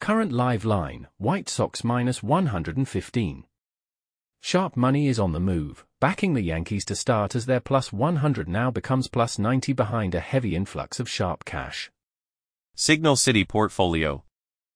Current live line, White Sox minus 115. Sharp money is on the move, backing the Yankees to start as their plus 100 now becomes plus 90 behind a heavy influx of sharp cash. Signal City Portfolio,